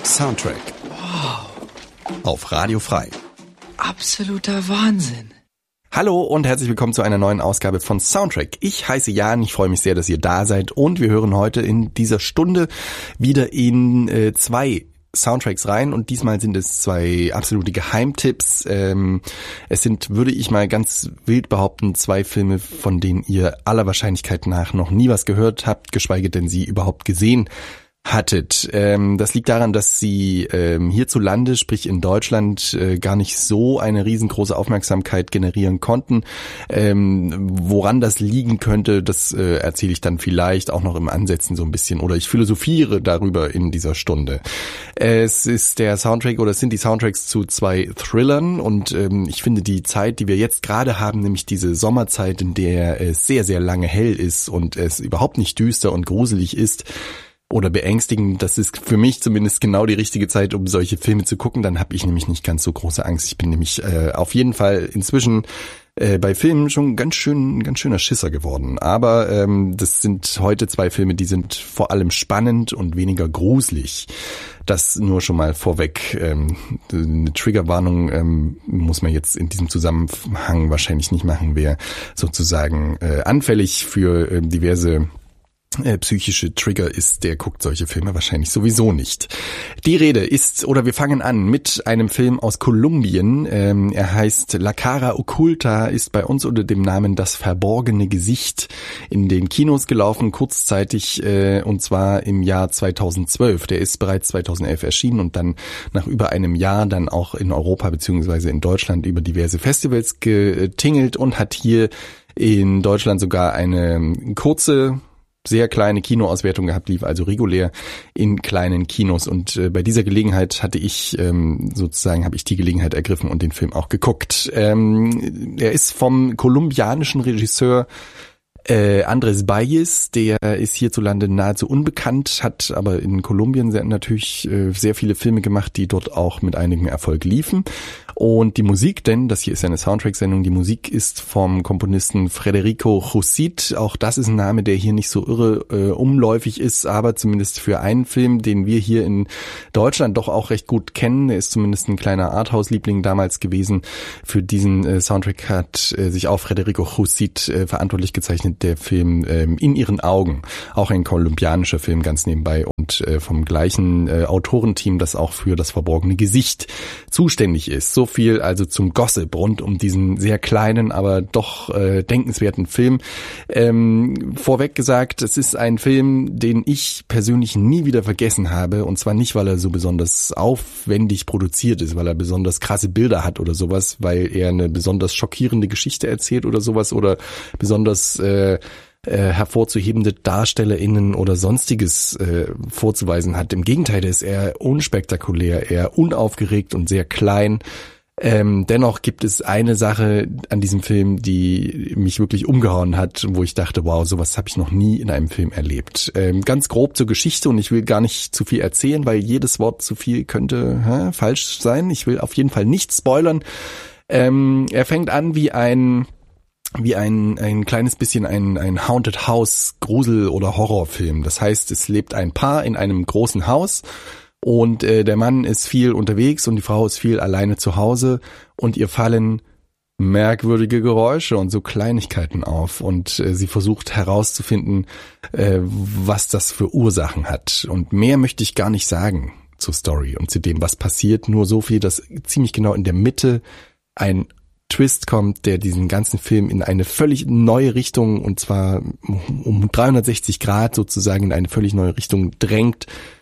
Soundtrack. Wow. Auf Radio Frei. Absoluter Wahnsinn. Hallo und herzlich willkommen zu einer neuen Ausgabe von Soundtrack. Ich heiße Jan, ich freue mich sehr, dass ihr da seid und wir hören heute in dieser Stunde wieder in zwei Soundtracks rein und diesmal sind es zwei absolute Geheimtipps. Es sind, würde ich mal ganz wild behaupten, zwei Filme, von denen ihr aller Wahrscheinlichkeit nach noch nie was gehört habt, geschweige denn sie überhaupt gesehen hattet. Das liegt daran, dass sie hierzulande, sprich in Deutschland, gar nicht so eine riesengroße Aufmerksamkeit generieren konnten. Woran das liegen könnte, das erzähle ich dann vielleicht auch noch im Ansätzen so ein bisschen oder ich philosophiere darüber in dieser Stunde. Es ist der Soundtrack oder es sind die Soundtracks zu zwei Thrillern und ich finde die Zeit, die wir jetzt gerade haben, nämlich diese Sommerzeit, in der es sehr, sehr lange hell ist und es überhaupt nicht düster und gruselig ist, oder beängstigend, das ist für mich zumindest genau die richtige Zeit, um solche Filme zu gucken. Dann habe ich nämlich nicht ganz so große Angst. Ich bin nämlich auf jeden Fall inzwischen bei Filmen schon ganz schöner Schisser geworden. Aber das sind heute zwei Filme, die sind vor allem spannend und weniger gruselig. Das nur schon mal vorweg. Eine Triggerwarnung muss man jetzt in diesem Zusammenhang wahrscheinlich nicht machen. Wer sozusagen anfällig für diverse psychische Trigger ist, der guckt solche Filme wahrscheinlich sowieso nicht. Die Rede ist, oder wir fangen an mit einem Film aus Kolumbien. Er heißt La Cara Oculta, ist bei uns unter dem Namen Das verborgene Gesicht in den Kinos gelaufen, kurzzeitig, und zwar im Jahr 2012. Der ist bereits 2011 erschienen und dann nach über einem Jahr dann auch in Europa bzw. in Deutschland über diverse Festivals getingelt und hat hier in Deutschland sogar eine kurze, sehr kleine Kinoauswertung gehabt, lief also regulär in kleinen Kinos und bei dieser Gelegenheit habe ich die Gelegenheit ergriffen und den Film auch geguckt. Er ist vom kolumbianischen Regisseur Andrés Bayes, der ist hierzulande nahezu unbekannt, hat aber in Kolumbien natürlich sehr viele Filme gemacht, die dort auch mit einigem Erfolg liefen. Und die Musik, denn das hier ist ja eine Soundtrack-Sendung, die Musik ist vom Komponisten Federico Jusit. Auch das ist ein Name, der hier nicht so irre umläufig ist, aber zumindest für einen Film, den wir hier in Deutschland doch auch recht gut kennen. Er ist zumindest ein kleiner Arthouse-Liebling damals gewesen. Für diesen Soundtrack hat sich auch Federico Jusit verantwortlich gezeichnet, der Film In ihren Augen. Auch ein kolumbianischer Film ganz nebenbei und vom gleichen Autorenteam, das auch für Das verborgene Gesicht zuständig ist. So viel also zum Gossip rund um diesen sehr kleinen, aber doch denkenswerten Film. Vorweg gesagt, es ist ein Film, den ich persönlich nie wieder vergessen habe und zwar nicht, weil er so besonders aufwendig produziert ist, weil er besonders krasse Bilder hat oder sowas, weil er eine besonders schockierende Geschichte erzählt oder sowas oder besonders hervorzuhebende DarstellerInnen oder sonstiges vorzuweisen hat. Im Gegenteil, er ist eher unspektakulär, eher unaufgeregt und sehr klein. Dennoch gibt es eine Sache an diesem Film, die mich wirklich umgehauen hat, wo ich dachte, wow, sowas habe ich noch nie in einem Film erlebt. Ganz grob zur Geschichte und ich will gar nicht zu viel erzählen, weil jedes Wort zu viel könnte falsch sein. Ich will auf jeden Fall nicht spoilern. Er fängt an wie ein kleines bisschen ein Haunted House Grusel- oder Horrorfilm. Das heißt, es lebt ein Paar in einem großen Haus und der Mann ist viel unterwegs und die Frau ist viel alleine zu Hause und ihr fallen merkwürdige Geräusche und so Kleinigkeiten auf und sie versucht herauszufinden, was das für Ursachen hat. Und mehr möchte ich gar nicht sagen zur Story und zu dem, was passiert. Nur so viel, dass ziemlich genau in der Mitte ein Twist kommt, der diesen ganzen Film in eine völlig neue Richtung und zwar um 360 Grad sozusagen in eine völlig neue Richtung drängt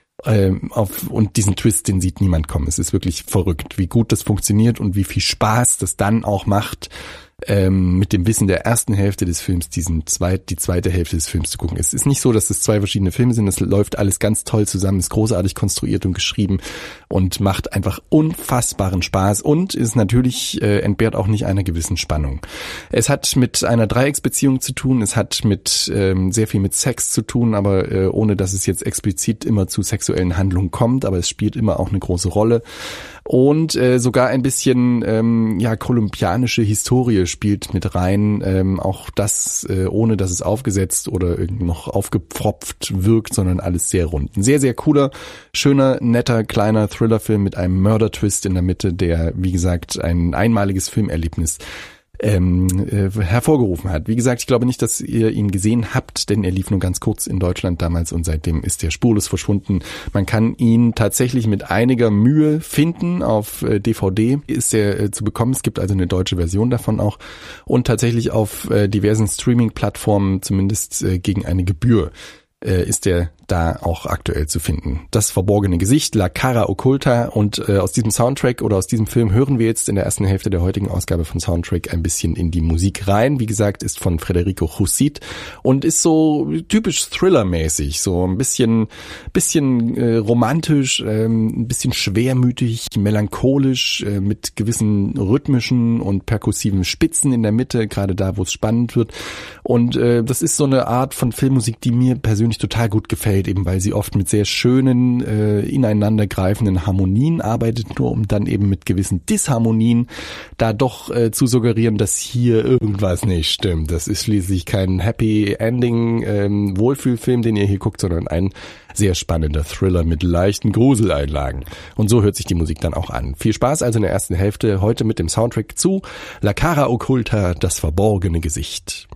und diesen Twist, den sieht niemand kommen. Es ist wirklich verrückt, wie gut das funktioniert und wie viel Spaß das dann auch macht, mit dem Wissen der ersten Hälfte des Films die zweite Hälfte des Films zu gucken. Es ist nicht so, dass es zwei verschiedene Filme sind, es läuft alles ganz toll zusammen, ist großartig konstruiert und geschrieben und macht einfach unfassbaren Spaß und ist natürlich, entbehrt auch nicht einer gewissen Spannung. Es hat mit einer Dreiecksbeziehung zu tun, es hat mit sehr viel mit Sex zu tun, aber ohne dass es jetzt explizit immer zu sexuellen Handlungen kommt, aber es spielt immer auch eine große Rolle. Und sogar ein bisschen kolumbianische Historie spielt mit rein. Auch das, ohne dass es aufgesetzt oder noch aufgepfropft wirkt, sondern alles sehr rund. Ein sehr, sehr cooler, schöner, netter, kleiner Thrillerfilm mit einem Murder-Twist in der Mitte, der, wie gesagt, ein einmaliges Filmerlebnis hervorgerufen hat. Wie gesagt, ich glaube nicht, dass ihr ihn gesehen habt, denn er lief nur ganz kurz in Deutschland damals und seitdem ist er spurlos verschwunden. Man kann ihn tatsächlich mit einiger Mühe finden. Auf DVD ist er zu bekommen. Es gibt also eine deutsche Version davon auch und tatsächlich auf diversen Streaming-Plattformen, zumindest gegen eine Gebühr, ist er da auch aktuell zu finden. Das verborgene Gesicht, La Cara Occulta, und aus diesem Soundtrack oder aus diesem Film hören wir jetzt in der ersten Hälfte der heutigen Ausgabe von Soundtrack ein bisschen in die Musik rein. Wie gesagt, ist von Federico Jusid und ist so typisch Thriller-mäßig, so ein bisschen romantisch, ein bisschen schwermütig, melancholisch, mit gewissen rhythmischen und perkussiven Spitzen in der Mitte, gerade da, wo es spannend wird. Und das ist so eine Art von Filmmusik, die mir persönlich total gut gefällt, eben weil sie oft mit sehr schönen, ineinandergreifenden Harmonien arbeitet, nur um dann eben mit gewissen Disharmonien da doch zu suggerieren, dass hier irgendwas nicht stimmt. Das ist schließlich kein Happy Ending Wohlfühlfilm, den ihr hier guckt, sondern ein sehr spannender Thriller mit leichten Gruseleinlagen. Und so hört sich die Musik dann auch an. Viel Spaß also in der ersten Hälfte heute mit dem Soundtrack zu La Cara Occulta, das verborgene Gesicht.